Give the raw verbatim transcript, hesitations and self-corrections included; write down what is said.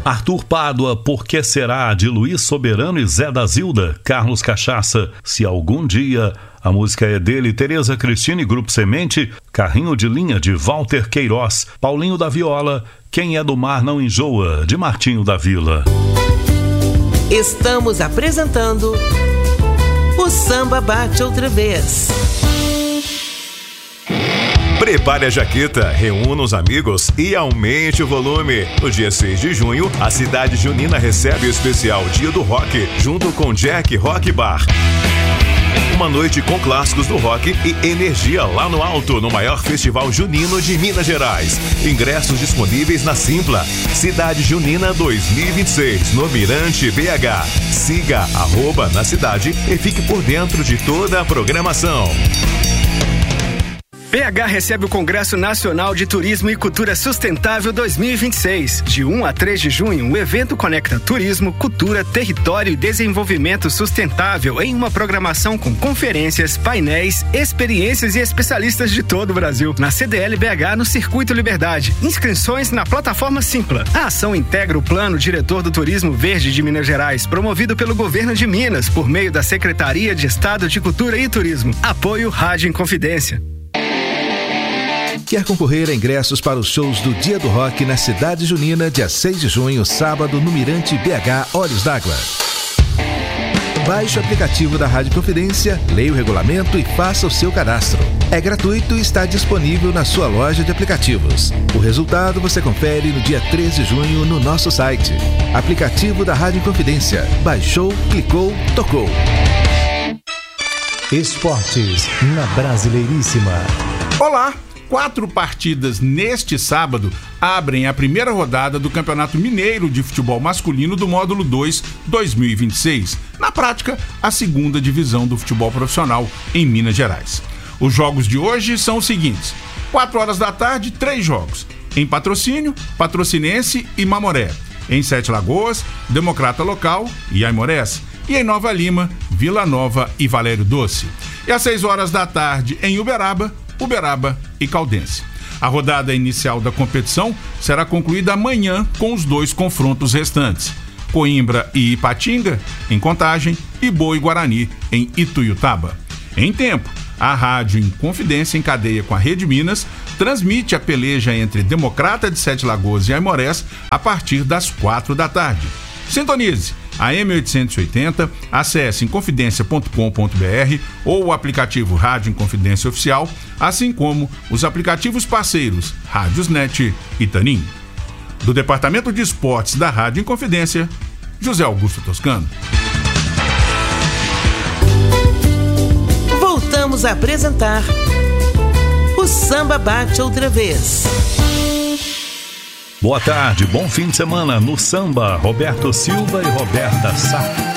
Arthur Pádua, Por Que Será, de Luiz Soberano e Zé da Zilda. Carlos Cachaça, Se Algum Dia. A música é dele, Tereza Cristina e Grupo Semente. Carrinho de Linha, de Walter Queiroz. Paulinho da Viola, Quem é do Mar Não Enjoa, de Martinho da Vila. Estamos apresentando O Samba Bate Outra Vez. Prepare a jaqueta, reúna os amigos e aumente o volume. No dia seis de junho, a cidade junina recebe o especial Dia do Rock, junto com Jack Rock Bar. Uma noite com clássicos do rock e energia lá no alto, no maior festival junino de Minas Gerais. Ingressos disponíveis na Simpla. Cidade Junina dois mil e vinte e seis, no Mirante B H. Siga arroba na cidade e fique por dentro de toda a programação. B H recebe o Congresso Nacional de Turismo e Cultura Sustentável dois mil e vinte e seis. De um a três de junho, o evento conecta turismo, cultura, território e desenvolvimento sustentável em uma programação com conferências, painéis, experiências e especialistas de todo o Brasil. Na C D L B H, no Circuito Liberdade. Inscrições na plataforma Simpla. A ação integra o Plano Diretor do Turismo Verde de Minas Gerais, promovido pelo Governo de Minas, por meio da Secretaria de Estado de Cultura e Turismo. Apoio Rádio Inconfidência. Quer concorrer a ingressos para os shows do Dia do Rock na Cidade Junina, dia seis de junho, sábado, no Mirante B H Olhos d'Água. Baixe o aplicativo da Rádio Confidência, leia o regulamento e faça o seu cadastro. É gratuito e está disponível na sua loja de aplicativos. O resultado você confere no dia três de junho no nosso site. Aplicativo da Rádio Confidência. Baixou, clicou, tocou. Esportes na Brasileiríssima. Olá! Quatro partidas neste sábado abrem a primeira rodada do Campeonato Mineiro de Futebol Masculino do Módulo dois dois mil e vinte e seis. Na prática, a segunda divisão do futebol profissional em Minas Gerais. Os jogos de hoje são os seguintes: quatro horas da tarde, três jogos. Em Patrocínio, Patrocinense e Mamoré. Em Sete Lagoas, Democrata Local e Aimorés. E em Nova Lima, Vila Nova e Valério Doce. E às seis horas da tarde, em Uberaba, Uberaba e Caldense. A rodada inicial da competição será concluída amanhã com os dois confrontos restantes. Coimbra e Ipatinga, em Contagem, e Boa e Guarani, em Ituiutaba. Em tempo, a Rádio Inconfidência, em cadeia com a Rede Minas, transmite a peleja entre Democrata de Sete Lagoas e Aimorés a partir das quatro da tarde. Sintonize a M oitocentos e oitenta, acesse inconfidência ponto com ponto b r ou o aplicativo Rádio Inconfidência Oficial, assim como os aplicativos parceiros Rádiosnet e Tanin. Do Departamento de Esportes da Rádio Inconfidência, José Augusto Toscano. Voltamos a apresentar O Samba Bate Outra Vez. Boa tarde, bom fim de semana no Samba. Roberto Silva e Roberta Sá.